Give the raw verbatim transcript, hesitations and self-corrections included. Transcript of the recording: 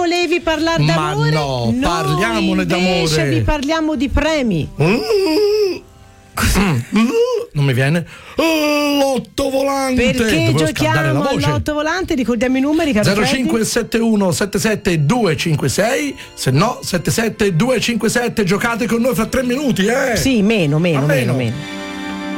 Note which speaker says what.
Speaker 1: volevi parlare
Speaker 2: Ma
Speaker 1: d'amore?
Speaker 2: no,
Speaker 1: Noi
Speaker 2: parliamone d'amore.
Speaker 1: Invece vi parliamo di premi.
Speaker 2: Mm. Mm. Non mi viene. L'otto volante.
Speaker 1: Perché
Speaker 2: Dovevo scaldare
Speaker 1: giochiamo
Speaker 2: la voce.
Speaker 1: all'otto volante? Ricordiamo i numeri, caro
Speaker 2: zero
Speaker 1: Freddy.
Speaker 2: cinque sette uno sette sette due cinque sei, se no sette sette due cinque sette. Giocate con noi fra tre minuti, eh.
Speaker 1: Sì, meno, meno,
Speaker 2: A
Speaker 1: meno,
Speaker 2: meno.
Speaker 1: meno.